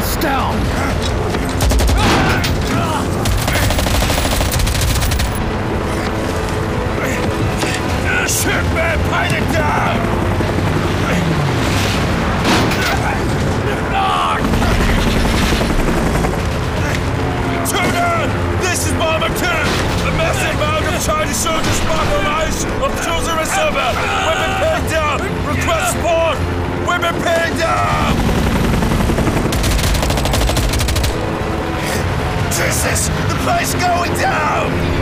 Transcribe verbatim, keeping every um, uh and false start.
Terrorists down! Shoot, man! Fight it down! Turner! This is Bomber two! A massive amount of Chinese soldiers marked on ice of Chosen Reservoir! Women pinned down! Request support! Women pinned down! Jesus! The place going down!